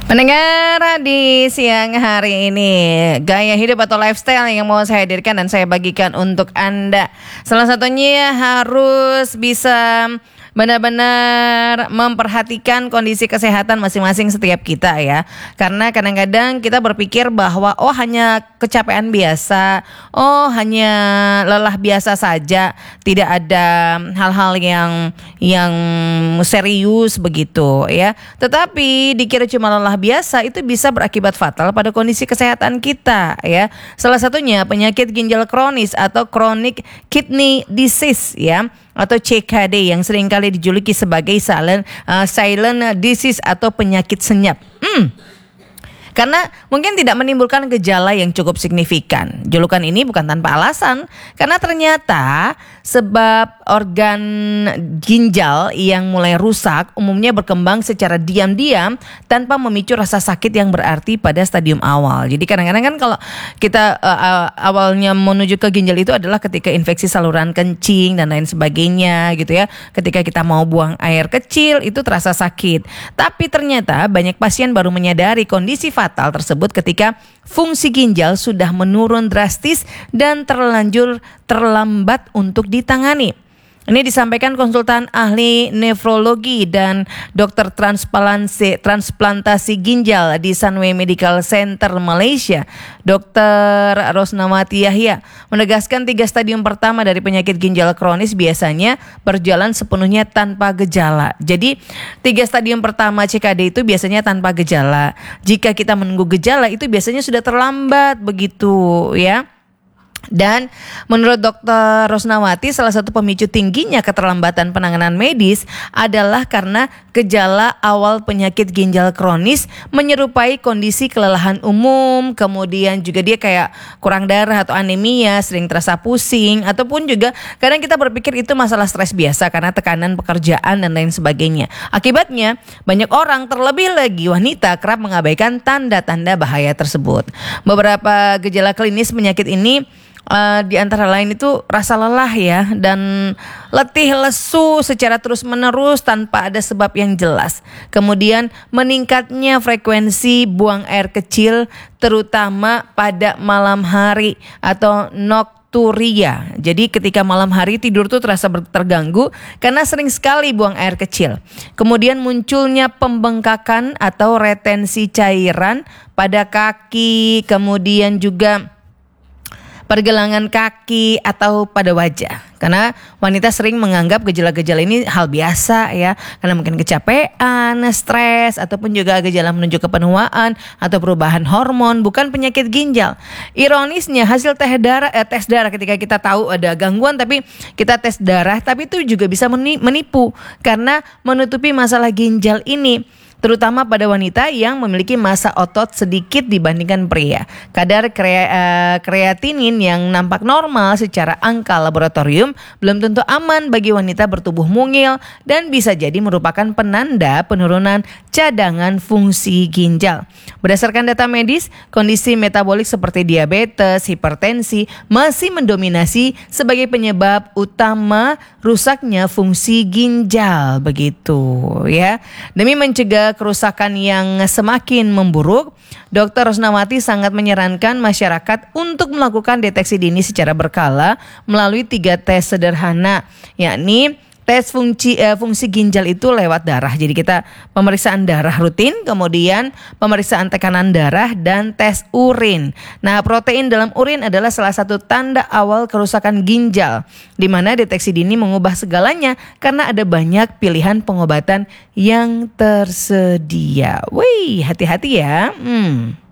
Pendengar, di siang hari ini gaya hidup atau lifestyle yang mau saya hadirkan dan saya bagikan untuk Anda. Salah satunya harus bisa benar-benar memperhatikan kondisi kesehatan masing-masing setiap kita ya. Karena kadang-kadang kita berpikir bahwa hanya kecapean biasa, hanya lelah biasa saja, tidak ada hal-hal yang serius begitu ya. Tetapi dikira cuma lelah biasa itu bisa berakibat fatal pada kondisi kesehatan kita ya. Salah satunya penyakit ginjal kronis atau chronic kidney disease ya, atau CKD yang seringkali dijuluki sebagai silent disease atau penyakit senyap. Karena mungkin tidak menimbulkan gejala yang cukup signifikan. Julukan ini bukan tanpa alasan, karena ternyata sebab organ ginjal yang mulai rusak umumnya berkembang secara diam-diam tanpa memicu rasa sakit yang berarti pada stadium awal. Jadi kadang-kadang kan kalau kita awalnya menuju ke ginjal itu adalah ketika infeksi saluran kencing dan lain sebagainya gitu ya. Ketika kita mau buang air kecil itu terasa sakit. Tapi ternyata banyak pasien baru menyadari kondisi fatal tersebut ketika fungsi ginjal sudah menurun drastis dan terlanjur terlambat untuk ditangani. Ini disampaikan konsultan ahli nefrologi dan dokter transplantasi ginjal di Sunway Medical Center Malaysia, Dr. Rosnawati Yahya, menegaskan 3 stadium pertama dari penyakit ginjal kronis biasanya berjalan sepenuhnya tanpa gejala. Jadi 3 stadium pertama CKD itu biasanya tanpa gejala. Jika kita menunggu gejala itu biasanya sudah terlambat begitu ya. Dan menurut Dr. Rosnawati, salah satu pemicu tingginya keterlambatan penanganan medis adalah karena gejala awal penyakit ginjal kronis menyerupai kondisi kelelahan umum, kemudian juga dia kayak kurang darah atau anemia, sering terasa pusing, ataupun juga kadang kita berpikir itu masalah stres biasa karena tekanan pekerjaan dan lain sebagainya. Akibatnya banyak orang, terlebih lagi wanita, kerap mengabaikan tanda-tanda bahaya tersebut. Beberapa gejala klinis penyakit ini di antara lain itu rasa lelah ya, dan letih lesu secara terus menerus tanpa ada sebab yang jelas. Kemudian meningkatnya frekuensi buang air kecil terutama pada malam hari atau nokturia. Jadi ketika malam hari tidur tuh terasa terganggu karena sering sekali buang air kecil. Kemudian munculnya pembengkakan atau retensi cairan pada kaki, kemudian juga pergelangan kaki atau pada wajah. Karena wanita sering menganggap gejala-gejala ini hal biasa ya, karena mungkin kecapean, stres, ataupun juga gejala menuju kepenuaan atau perubahan hormon, bukan penyakit ginjal. Ironisnya hasil tes darah ketika kita tahu ada gangguan tapi kita tes darah, tapi itu juga bisa menipu karena menutupi masalah ginjal ini, terutama pada wanita yang memiliki massa otot sedikit dibandingkan pria. Kadar kreatinin yang nampak normal secara angka laboratorium belum tentu aman bagi wanita bertubuh mungil dan bisa jadi merupakan penanda penurunan cadangan fungsi ginjal. Berdasarkan data medis, kondisi metabolik seperti diabetes, hipertensi masih mendominasi sebagai penyebab utama rusaknya fungsi ginjal begitu ya. Demi mencegah kerusakan yang semakin memburuk, Dr. Rosnawati sangat menyarankan masyarakat untuk melakukan deteksi dini secara berkala melalui 3 tes sederhana, yakni tes fungsi ginjal itu lewat darah. Jadi kita pemeriksaan darah rutin, kemudian pemeriksaan tekanan darah dan tes urin. Nah, protein dalam urin adalah salah satu tanda awal kerusakan ginjal, di mana deteksi dini mengubah segalanya karena ada banyak pilihan pengobatan yang tersedia. Wih, hati-hati ya.